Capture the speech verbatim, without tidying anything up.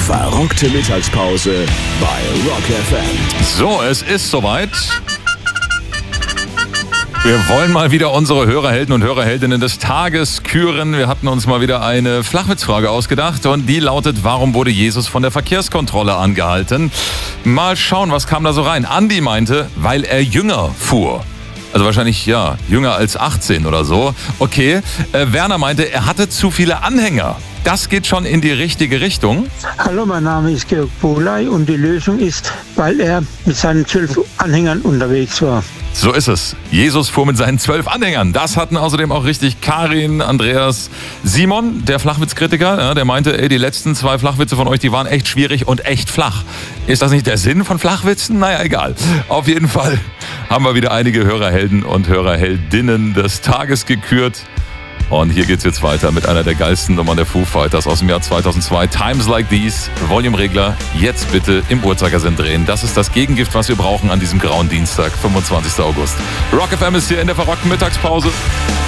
Verrückte Mittagspause bei Rock F M. So, es ist soweit. Wir wollen mal wieder unsere Hörerhelden und Hörerheldinnen des Tages küren. Wir hatten uns mal wieder eine Flachwitzfrage ausgedacht und die lautet: Warum wurde Jesus von der Verkehrskontrolle angehalten? Mal schauen, was kam da so rein. Andi meinte, weil er jünger fuhr. Also wahrscheinlich, ja, jünger als achtzehn oder so. Okay, äh, Werner meinte, er hatte zu viele Anhänger. Das geht schon in die richtige Richtung. Hallo, mein Name ist Georg Boley und die Lösung ist, weil er mit seinen zwölf Anhängern unterwegs war. So ist es. Jesus fuhr mit seinen zwölf Anhängern. Das hatten außerdem auch richtig Karin, Andreas, Simon, der Flachwitzkritiker, ja, der meinte, ey, die letzten zwei Flachwitze von euch, die waren echt schwierig und echt flach. Ist das nicht der Sinn von Flachwitzen? Naja, egal. Auf jeden Fall haben wir wieder einige Hörerhelden und Hörerheldinnen des Tages gekürt. Und hier geht's jetzt weiter mit einer der geilsten Nummern der Foo Fighters aus dem Jahr zweitausendzwei. Times Like These, Volume-Regler, jetzt bitte im Uhrzeigersinn drehen. Das ist das Gegengift, was wir brauchen an diesem grauen Dienstag, fünfundzwanzigsten August. Rock F M ist hier in der verrockten Mittagspause.